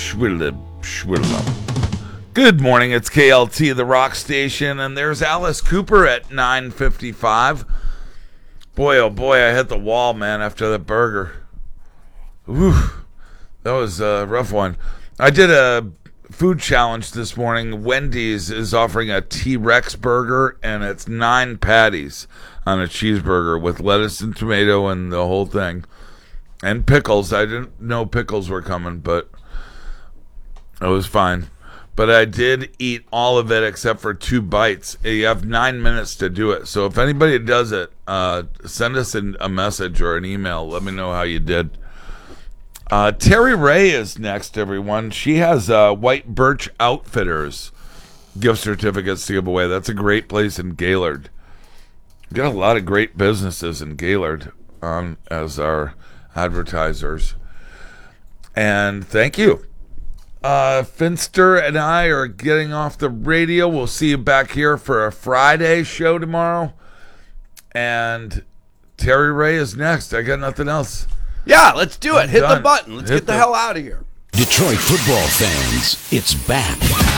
Good morning, it's KLT, the rock station, and there's Alice Cooper at 9:55. Boy, oh boy, I hit the wall, man, after that burger. Whew, that was a rough one. I did a food challenge this morning. Wendy's is offering a T-Rex burger, and it's 9 patties on a cheeseburger with lettuce and tomato and the whole thing. And pickles. I didn't know pickles were coming, but it was fine. But I did eat all of it except for 2 bites. You have 9 minutes to do it. So if anybody does it, send us a message or an email. Let me know how you did. Terry Ray is next, everyone. She has White Birch Outfitters gift certificates to give away. That's a great place in Gaylord. We've got a lot of great businesses in Gaylord as our advertisers. And thank you. Finster and I are getting off the radio. We'll see you back here for a Friday show tomorrow. And Terry Ray is next. I got nothing else. Yeah, let's do it. Hit done. the button. Let's get the hell out of here. Detroit football fans, it's back.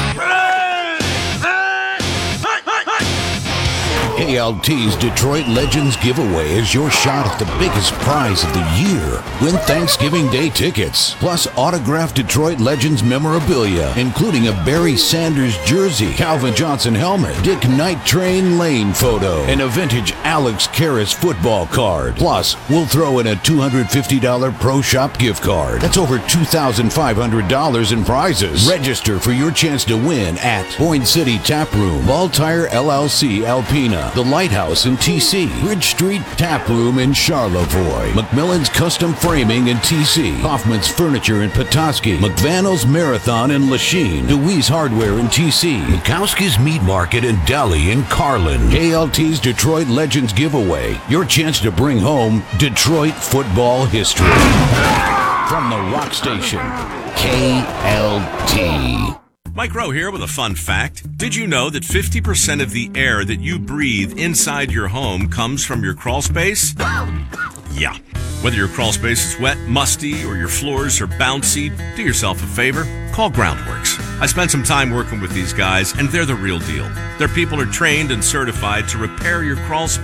KLT's Detroit Legends Giveaway is your shot at the biggest prize of the year. Win Thanksgiving Day tickets, plus autographed Detroit Legends memorabilia, including a Barry Sanders jersey, Calvin Johnson helmet, Dick Night Train Lane photo, and a vintage Alex Karras football card. Plus, we'll throw in a $250 Pro Shop gift card. That's over $2,500 in prizes. Register for your chance to win at Boyne City Tap Room, Ball Tire LLC Alpena, The Lighthouse in TC, Bridge Street Tap Room in Charlevoix, McMillan's Custom Framing in TC, Hoffman's Furniture in Petoskey, McVannell's Marathon in Lachine, DeWeese Hardware in TC, Mikowski's Meat Market in Delhi in Carlin. KLT's Detroit Legends Giveaway, your chance to bring home Detroit football history. From the rock station, KLT. Mike Rowe here with a fun fact. Did you know that 50% of the air that you breathe inside your home comes from your crawl space? Yeah. Whether your crawl space is wet, musty, or your floors are bouncy, do yourself a favor. Call Groundworks. I spent some time working with these guys, and they're the real deal. Their people are trained and certified to repair your crawl space